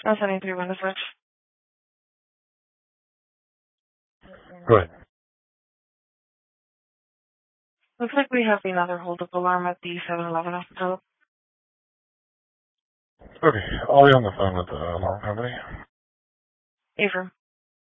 973 window switch. Go ahead. Looks like we have another hold-up alarm at the 7-Eleven off the top. Okay, I'll be on the phone with the alarm company. Affirm.